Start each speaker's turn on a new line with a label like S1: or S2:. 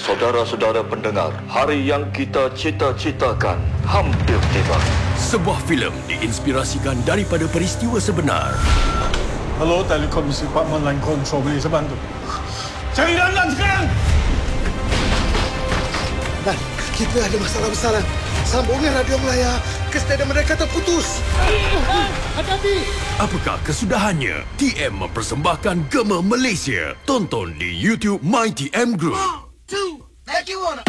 S1: Saudara-saudara pendengar, hari yang kita cita-citakan hampir tiba.
S2: Sebuah filem diinspirasikan daripada peristiwa sebenar.
S3: Hello, Telekomisi Department Line Control, boleh saya bantu? Cari Lanlan sekarang!
S4: Dan kita ada masalah besar. Sambungan radio Melaya ke stadium mereka terputus. Hati-hati!
S2: Apakah kesudahannya? TM mempersembahkan Gema Malaysia. Tonton di YouTube My TM Group.
S4: 1, 2, like you wanna.